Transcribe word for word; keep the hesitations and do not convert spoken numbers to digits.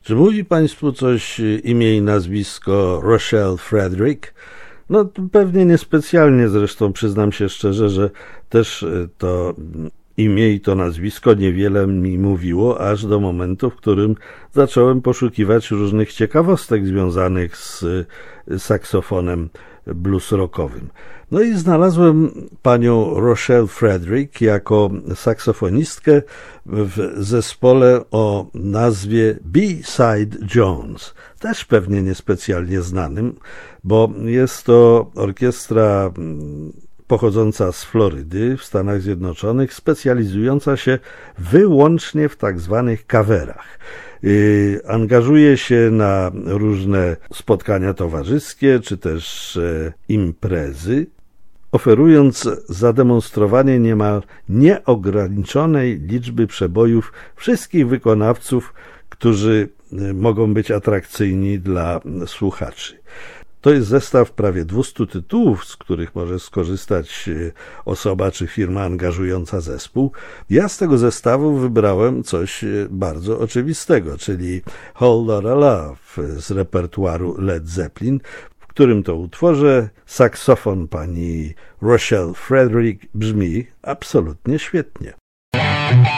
Czy mówi Państwu coś imię i nazwisko Rochelle Frederick? No pewnie niespecjalnie, zresztą przyznam się szczerze, że też to imię i to nazwisko niewiele mi mówiło, aż do momentu, w którym zacząłem poszukiwać różnych ciekawostek związanych z saksofonem blues rockowym. No i znalazłem panią Rochelle Frederick jako saksofonistkę w zespole o nazwie B-Side Jones, też pewnie niespecjalnie znanym, bo jest to orkiestra pochodząca z Florydy w Stanach Zjednoczonych, specjalizująca się wyłącznie w tak zwanych coverach. Yy, angażuje się na różne spotkania towarzyskie, czy też e, imprezy, oferując zademonstrowanie niemal nieograniczonej liczby przebojów wszystkich wykonawców, którzy mogą być atrakcyjni dla słuchaczy. To jest zestaw prawie dwustu tytułów, z których może skorzystać osoba czy firma angażująca zespół. Ja z tego zestawu wybrałem coś bardzo oczywistego, czyli Whole Lotta Love z repertuaru Led Zeppelin, w którym to utworze saksofon pani Rochelle Frederick brzmi absolutnie świetnie.